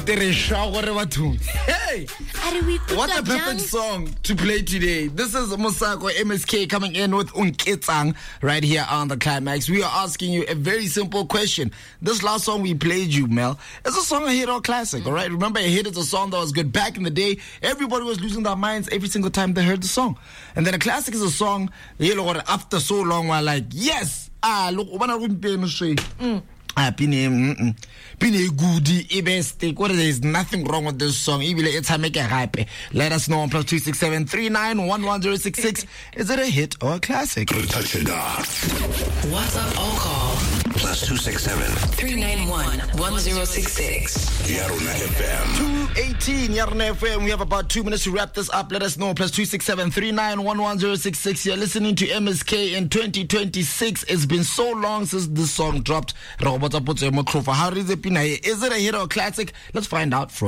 Hey, what a perfect song to play today. This is Mosako MSK coming in with Unketsang right here on the Climax. We are asking you a very simple question. This last song we played you, Mel, is a song a hit or classic, all right? Remember, a hit is a song that was good back in the day. Everybody was losing their minds every single time they heard the song. And then a classic is a song, after so long, we're like, yes, look, Pine goody ibeste. There is nothing wrong with this song. It's a make a happy. Let us know on +267 39111066. Is it a hit or a classic? Touch it off. WhatsApp or call +267 3911066. Yaruna FM 218 Yaruna FM. We have about 2 minutes to wrap this up. Let us know +267 39111066. You're listening to MSK in 2026. It's been so long since this song dropped. How is it a hit or a classic? Let's find out from